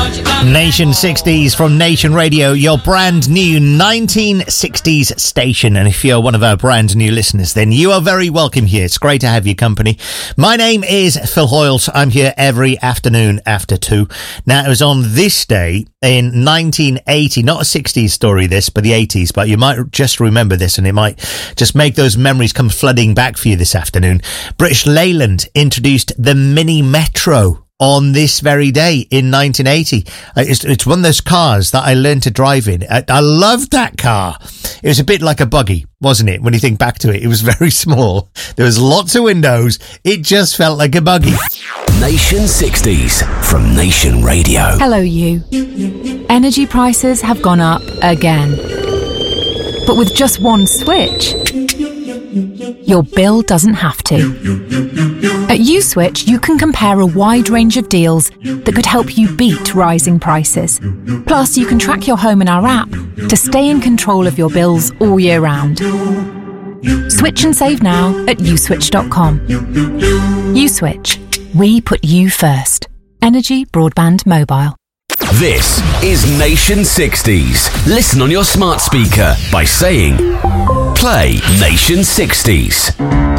Nation 60s from Nation Radio, your brand new 1960s station. And if you're one of our brand new listeners, then you are very welcome here. It's great to have your company. My name is Phil Hoyles. I'm here every afternoon after 2. Now, it was on this day in 1980, not a 60s story this, but the 80s, but you might just remember this and it might just make those memories come flooding back for you this afternoon. British Leyland introduced the Mini Metro on this very day in 1980. It's one of those cars that I learned to drive in. I loved that car. It was a bit like a buggy, wasn't it? When you think back to it, it was very small. There was lots of windows. It just felt like a buggy. Nation 60s from Nation Radio. Hello, you. Energy prices have gone up again. But with just one switch, your bill doesn't have to. At USwitch, you can compare a wide range of deals that could help you beat rising prices. Plus, you can track your home in our app to stay in control of your bills all year round. Switch and save now at uswitch.com. USwitch. We put you first. Energy Broadband Mobile. This is Nation 60s. Listen on your smart speaker by saying, play Nation 60s.